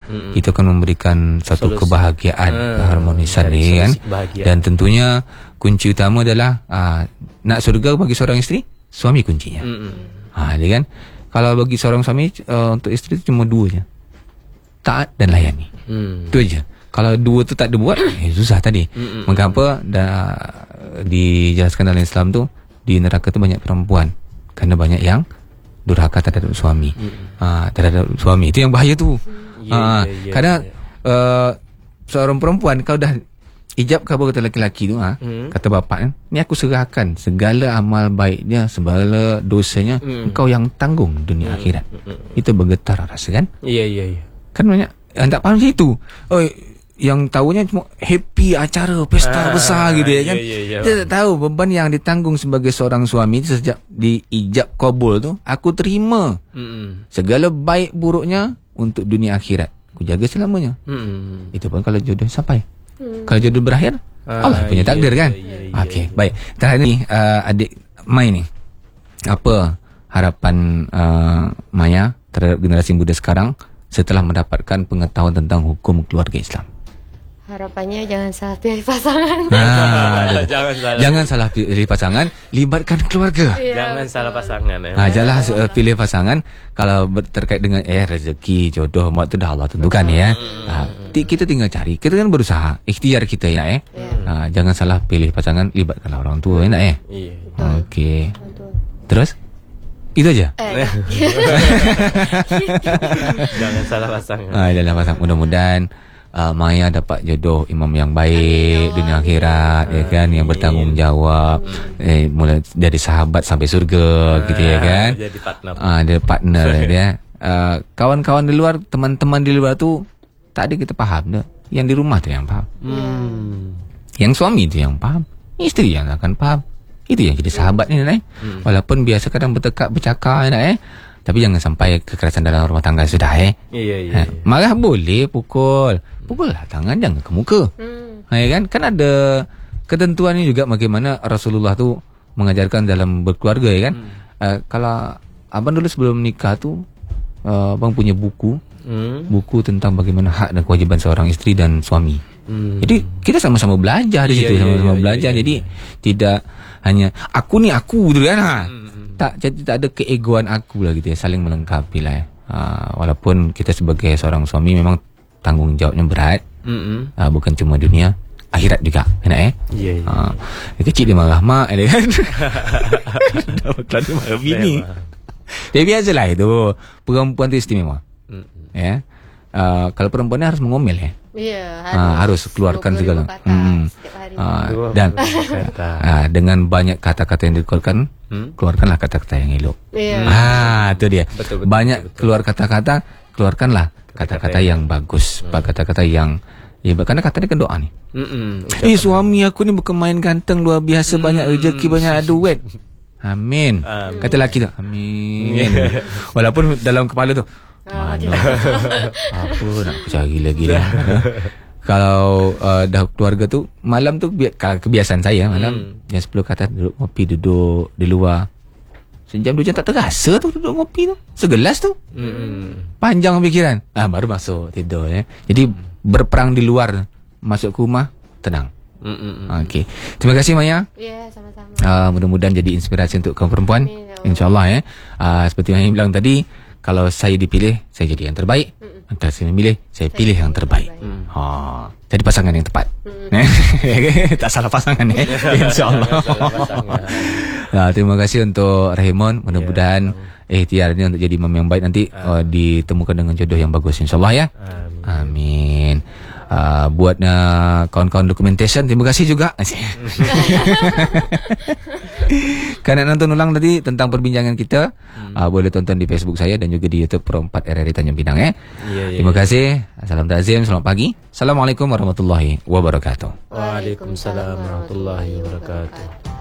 Itu akan memberikan satu kebahagiaan, keharmonisan ni kan. Dan tentunya kunci utama adalah nak surga bagi seorang isteri, suami kuncinya. Dia kan. Kalau bagi seorang suami, untuk isteri itu cuma dua je, taat dan layani. Itu aja. Kalau dua tu tak ada buat, susah tadi. Mengapa dah dijelaskan dalam Islam tu, di neraka tu banyak perempuan, kerana banyak yang durhaka terhadap suami. Terhadap suami itu yang bahaya tu. Kadang seorang perempuan, kalau dah ijab kabul kata lelaki-lelaki tu, kata bapak kan, ni aku serahkan segala amal baiknya, segala dosanya, engkau yang tanggung dunia akhirat. Itu bergetar rasa kan. Kan banyak yang tak faham macam itu. Yang tahunya cuma happy acara pesta besar gitu ya kan. Dia tak tahu beban yang ditanggung sebagai seorang suami sejak di ijab kabul tu, aku terima segala baik buruknya untuk dunia akhirat, aku jaga selamanya. Itu pun kalau jodoh sampai. Kalau jodoh berakhir, Allah punya takdir kan. Okey, baik. Terakhir ni adik Mai ni, apa harapan Maya terhadap generasi muda sekarang setelah mendapatkan pengetahuan tentang hukum keluarga Islam? Harapannya jangan salah pilih pasangan. Jangan salah pilih pasangan, libatkan keluarga. Jangan salah pasangan. Janganlah pilih pasangan kalau terkait dengan rezeki, jodoh, waktu dah Allah tentukan ya. Kita tinggal cari. Kita kan berusaha, ikhtiar kita ya. Jangan salah pilih pasangan, libatkanlah orang tua enak Okey. Terus? Itu aja. Jangan salah pasangan. Jangan pasangan. Mudah-mudahan Maya dapat jodoh imam yang baik dunia akhirat ya kan, yang bertanggungjawab, mulai dari sahabat sampai surga gitu ya kan. Jadi partner. Dia partner dia. Kawan-kawan di luar, teman-teman di luar tu tak ada kita faham dah. Yang di rumah tu yang faham. Yang suami tu yang faham. Isteri yang akan faham. Itu yang jadi sahabat ni Walaupun biasa kadang bercakap tapi jangan sampai kekerasan dalam rumah tangga sudah Marah boleh, pukul lah tangan, jangan ke muka. Kan ada ketentuan ni juga bagaimana Rasulullah tu mengajarkan dalam berkeluarga kan. Kalau abang dulu sebelum nikah tu, abang punya buku tentang bagaimana hak dan kewajiban seorang isteri dan suami. Jadi kita sama-sama belajar di situ, sama-sama belajar. Jadi tidak hanya aku tu kan. Jadi tak ada keegoan aku lah gitu ya, saling melengkapi lah walaupun kita sebagai seorang suami memang tanggungjawabnya berat. Bukan cuma dunia, akhirat juga enak kecil dia marah mak dia kan. Dah berkelan dia marah bini. Tapi biasalah itu, perempuan tu istimewa kalau perempuan ni harus mengomel harus keluarkan segala dan dengan banyak kata-kata yang dikeluarkan, keluarkanlah kata-kata yang elok. Itu dia. Betul. Banyak keluar kata-kata, keluarkanlah kata-kata yang bagus, kata-kata yang karena kata dia kan doa ni. Suami aku ni bukan main ganteng, luar biasa, banyak rezeki, banyak duit. Amin. Kata lelaki tu, amin. Walaupun dalam kepala tu, mana apa nak aku cari lagi dah. Kalau dah keluarga tu, malam tu kebiasaan saya malam jam 10 kata duduk ngopi, duduk di luar sejam 2 jam, tak terasa tu duduk ngopi tu, segelas tu panjang fikiran, baru masuk tidur Jadi berperang di luar, masuk ke rumah tenang. Okey. Terima kasih Maya. Sama-sama. Mudah-mudahan jadi inspirasi untuk kaum perempuan, insya-Allah seperti yang bilang tadi, kalau saya dipilih, saya jadi yang terbaik. Kalau saya memilih, saya pilih yang terbaik. Jadi pasangan yang tepat. Tak salah pasangan InsyaAllah. Terima kasih untuk Rahimon. Mudah-mudahan ikhtiarnya untuk jadi imam yang baik nanti ditemukan dengan jodoh yang bagus, insyaAllah ya. Amin. Buat kawan-kawan documentation, terima kasih juga. Kerana nonton ulang tadi tentang perbincangan kita, boleh tonton di Facebook saya dan juga di YouTube Pro 4 RRI Tanjung Pinang Terima kasih. Salam takzim, selamat pagi. Assalamualaikum warahmatullahi wabarakatuh. Waalaikumsalam warahmatullahi wabarakatuh.